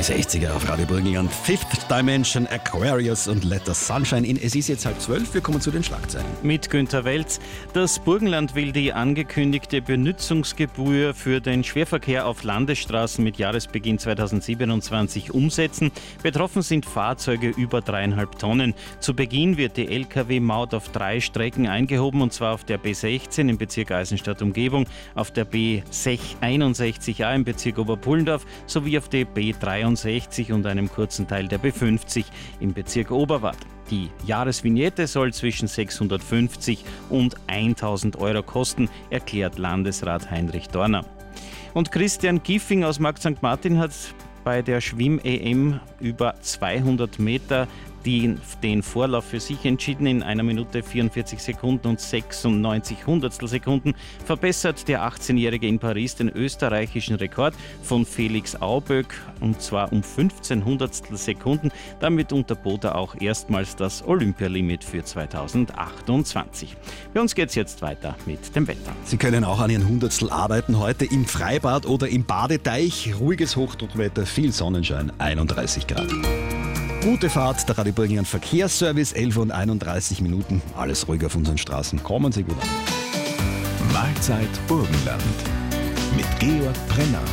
60er auf Radio Burgenland. Fifth Dimension, Aquarius und Let the Sunshine in. Es ist jetzt 11:30. Wir kommen zu den Schlagzeilen. Mit Günther Welz. Das Burgenland will die angekündigte Benutzungsgebühr für den Schwerverkehr auf Landesstraßen mit Jahresbeginn 2027 umsetzen. Betroffen sind Fahrzeuge über 3,5 Tonnen. Zu Beginn wird die Lkw-Maut auf 3 Strecken eingehoben, und zwar auf der B16 im Bezirk Eisenstadt-Umgebung, auf der B61A im Bezirk Oberpullendorf sowie auf der B63 und einem kurzen Teil der B50 im Bezirk Oberwart. Die Jahresvignette soll zwischen 650 und 1.000 Euro kosten, erklärt Landesrat Heinrich Dorner. Und Christian Giffing aus Markt St. Martin hat bei der Schwimm-EM über 200 Meter den Vorlauf für sich entschieden. In 1 Minute 44 Sekunden und 96 Hundertstelsekunden verbessert der 18-Jährige in Paris den österreichischen Rekord von Felix Auböck, und zwar um 15 Hundertstelsekunden. Damit unterbot er auch erstmals das Olympialimit für 2028. Bei uns geht es jetzt weiter mit dem Wetter. Sie können auch an Ihren Hundertstel arbeiten heute im Freibad oder im Badeteich. Ruhiges Hochdruckwetter, viel Sonnenschein, 31 Grad. Gute Fahrt, der Radio Burgenland Verkehrsservice, 11:31. Alles ruhig auf unseren Straßen. Kommen Sie gut an. Mahlzeit Burgenland mit Georg Brenner.